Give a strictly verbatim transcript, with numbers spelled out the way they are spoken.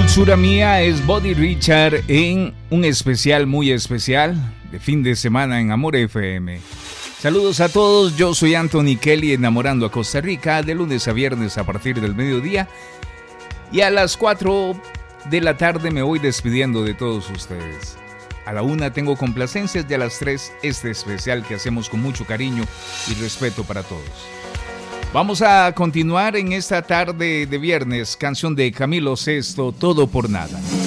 dulzura mía es Buddy Richard en un especial muy especial de fin de semana en Amor F M. Saludos a todos, yo soy Anthony Kelly, enamorando a Costa Rica de lunes a viernes a partir del mediodía, y a las cuatro de la tarde me voy despidiendo de todos ustedes. A la una tengo complacencias y a las tres este especial que hacemos con mucho cariño y respeto para todos. Vamos a continuar en esta tarde de viernes, canción de Camilo Sesto, Todo por Nada.